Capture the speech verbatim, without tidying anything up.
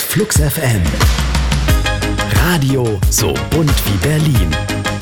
Flux F M. Radio so bunt wie Berlin.